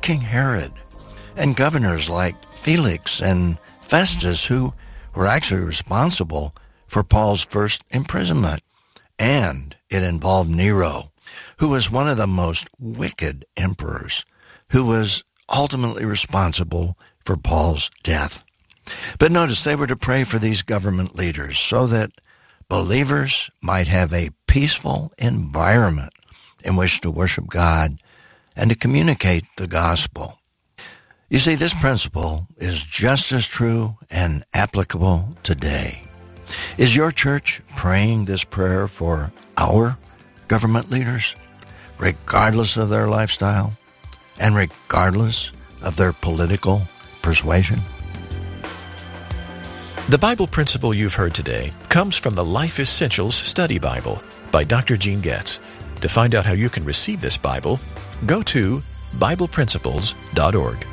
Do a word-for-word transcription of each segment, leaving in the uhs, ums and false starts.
King Herod, and governors like Felix and Festus, who were actually responsible for Paul's first imprisonment. And it involved Nero, who was one of the most wicked emperors, who was ultimately responsible for Paul's death. But notice they were to pray for these government leaders so that believers might have a peaceful environment in which to worship God and to communicate the gospel. You see, this principle is just as true and applicable today. Is your church praying this prayer for our government leaders, regardless of their lifestyle and regardless of their political persuasion? The Bible principle you've heard today comes from the Life Essentials Study Bible by Doctor Gene Getz. To find out how you can receive this Bible, go to Bible Principles dot org.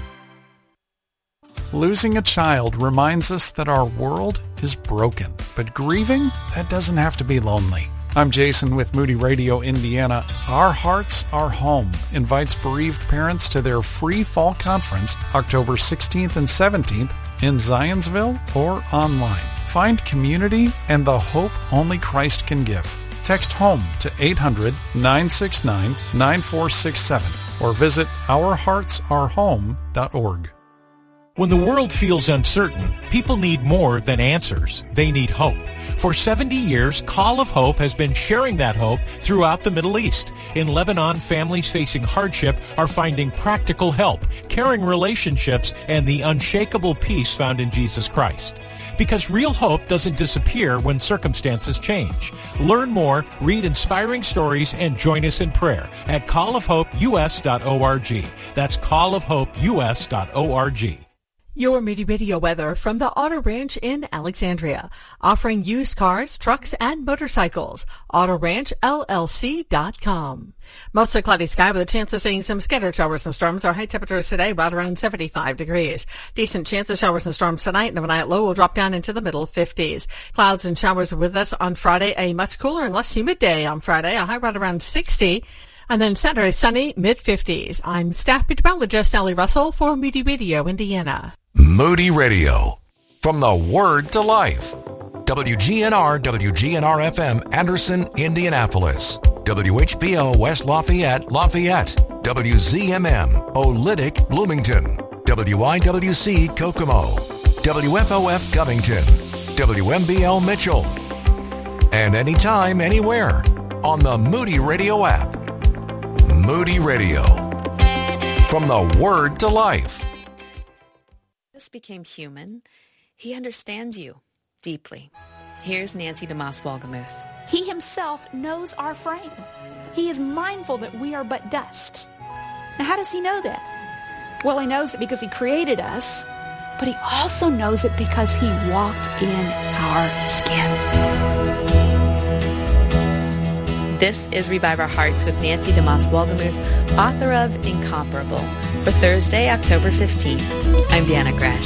Losing a child reminds us that our world is broken, but grieving, that doesn't have to be lonely. I'm Jason with Moody Radio Indiana. Our Hearts, Our Home invites bereaved parents to their free fall conference October sixteenth and seventeenth in Zionsville or online. Find community and the hope only Christ can give. Text HOME to eight hundred, nine six nine, nine four six seven or visit our hearts are home dot org. When the world feels uncertain, people need more than answers. They need hope. For seventy years, Call of Hope has been sharing that hope throughout the Middle East. In Lebanon, families facing hardship are finding practical help, caring relationships, and the unshakable peace found in Jesus Christ. Because real hope doesn't disappear when circumstances change. Learn more, read inspiring stories, and join us in prayer at call of hope u s dot org. That's call of hope u s dot org. Your Moody Radio weather from the Auto Ranch in Alexandria, offering used cars, trucks, and motorcycles. auto ranch l l c dot com. Mostly cloudy sky with a chance of seeing some scattered showers and storms. Our high temperatures today right around seventy-five degrees. Decent chance of showers and storms tonight, and overnight low will drop down into the middle fifties. Clouds and showers with us on Friday. A much cooler and less humid day on Friday. A high right around sixty. And then Saturday, sunny, mid-fifties. I'm staff meteorologist Sally Russell for Moody Radio Indiana. Moody Radio, from the Word to Life. W G N R, W G N R F M, Anderson, Indianapolis. W H B O, West Lafayette, Lafayette. W Z M M, Olytic, Bloomington. W I W C, Kokomo. W F O F, Covington. W M B L, Mitchell. And anytime, anywhere, on the Moody Radio app. Moody Radio, from the Word to Life. Became human, he understands you deeply. Here's Nancy DeMoss Wolgemuth. He himself knows our frame. He is mindful that we are but dust. Now, how does he know that? Well, he knows it because he created us, but he also knows it because he walked in our skin. This is Revive Our Hearts with Nancy DeMoss Wolgemuth, author of Incomparable. For Thursday, October fifteenth, I'm Deanna Gresh.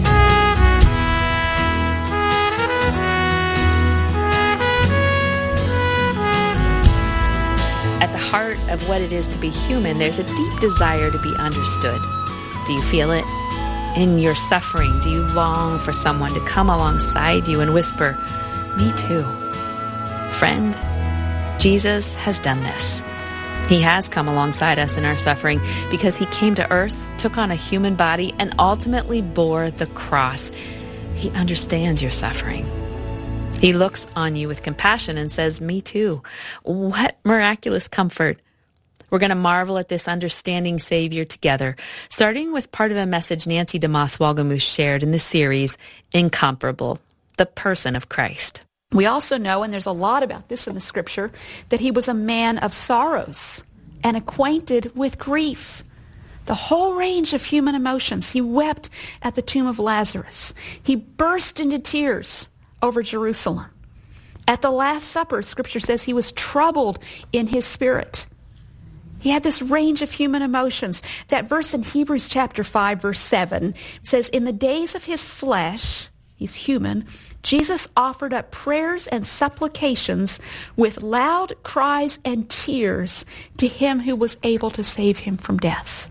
At the heart of what it is to be human, there's a deep desire to be understood. Do you feel it? In your suffering, do you long for someone to come alongside you and whisper, "Me too"? Friend, Jesus has done this. He has come alongside us in our suffering because he came to earth, took on a human body, and ultimately bore the cross. He understands your suffering. He looks on you with compassion and says, "Me too." What miraculous comfort. We're going to marvel at this understanding Savior together, starting with part of a message Nancy DeMoss Wolgemuth shared in the series, Incomparable, the Person of Christ. We also know, and there's a lot about this in the scripture, that he was a man of sorrows and acquainted with grief. The whole range of human emotions. He wept at the tomb of Lazarus. He burst into tears over Jerusalem. At the Last Supper, scripture says he was troubled in his spirit. He had this range of human emotions. That verse in Hebrews chapter five, verse seven says, "In the days of his flesh," he's human, "Jesus offered up prayers and supplications with loud cries and tears to him who was able to save him from death."